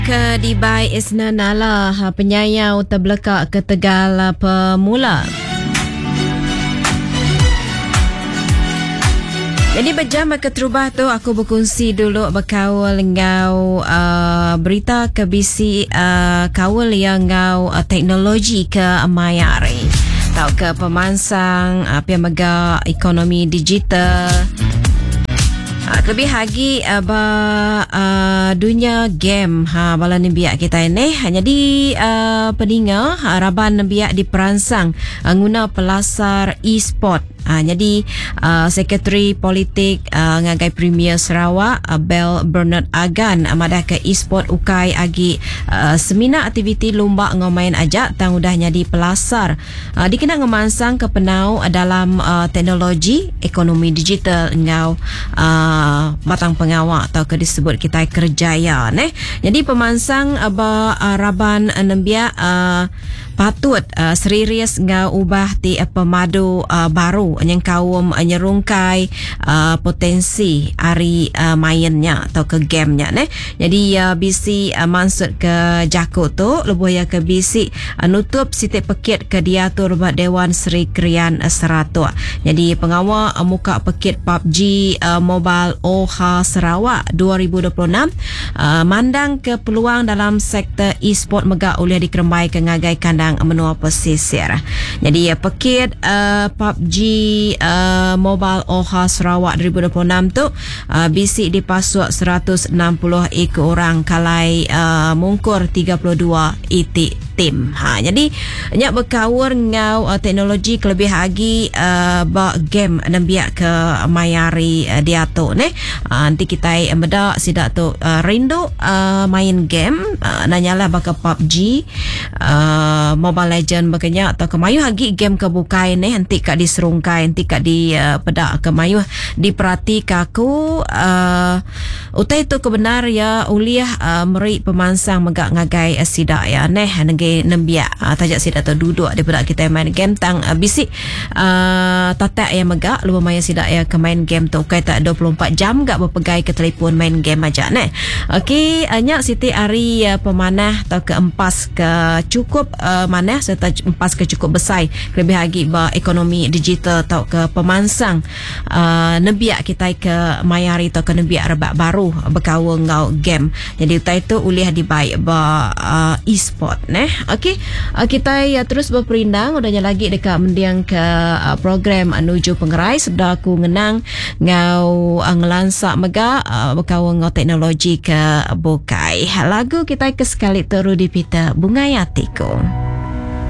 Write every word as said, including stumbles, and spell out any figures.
Ke Dubai Isna Nala penyayau terbelakang ke Tegal pemula. Jadi berjam ke terubah tu aku berkongsi dulu berkawal ngau uh, berita ke bisi uh, kawal yang ngau uh, teknologi ke mayari. Tau ke pemansang apa yang mega ekonomi digital. Uh, lebih lagi uh, ba, uh, dunia game ha bala ni biak kita ini hanya di uh, peninga harapan biak diperansang uh, guna pelasar e-sport. Ha, jadi uh, Sekretari Politik uh, ngagai Premier Sarawak uh, Bel Bernard Agan amadah ke e-sport ukai agi uh, seminar aktiviti lomba ngomain ajak tang udah jadi pelasar uh, dikena ngemansang ke penau uh, dalam uh, teknologi ekonomi digital ngau uh, batang pengawal atau ke disebut kita kerjaya neh. Jadi pemansang uh, ba uh, raban uh, nembia uh, patut uh, serius ngau ubah ti uh, pemadu uh, baru yang kaum nyerungkai uh, potensi ari uh, mainnya atau ke gamenya ne. Jadi uh, bisi uh, maksud ke Jako tu lebih ya ke bisi uh, nutup sitik pekit ke diatur buat Dewan Seri Krian uh, Seratua. Jadi pengawal uh, muka pekit P U B G uh, Mobile O H A Sarawak dua ribu dua puluh enam uh, mandang ke peluang dalam sektor e-sport megak oleh dikerembai ke ngagai kandang menua pesisir. Jadi uh, pekit uh, P U B G Uh, Mobile O H A Sarawak dua ribu dua puluh enam tu uh, bisik dipasuk seratus enam puluh ekor orang kalai uh, mungkur tiga puluh dua itik tim. Ha, jadi nyak berkawur ngau uh, teknologi kelebih lagi uh, ba game nembiak ke mayari uh, dia tu ne. Uh, nanti kita uh, bedak sidak tu uh, rindu uh, main game uh, nanyalah baka P U B G uh, Mobile Legend bakanya atau kemayu lagi game kebukai ne nanti kak diserungkai nanti kak di uh, pedak kemayu diperhati kaku uh, utai tu kebenar ya uliah uh, meri pemansang megak ngagai uh, sidak ya neh nege nembia uh, tajak sidak tu duduk daripada kita main game tang uh, bisik uh, tatak yang megak lupa maya sidak ya ke main game tu kai tak dua puluh empat jam gak berpegai ke telefon main game aja neh. Okey anyak siti ari uh, pemanah atau ke empas ke cukup uh, manah serta empas ke cukup besar lebih lagi ba ekonomi digital atau ke pemansang uh, nebiak kita ke mayari atau ke nebiak rebak baru berkawal ngau game. Jadi utai tu uliah dibaik ba uh, e-sport neh. Okey uh, kita ya terus berperindang udahnya lagi dekat mendiang ke uh, program menuju pengerai sebab aku ngenang ngau uh, ngelansak mega uh, berkawal ngau teknologi ke bukai. Lagu kita ke sekali teru dipita Bunga Yatiku.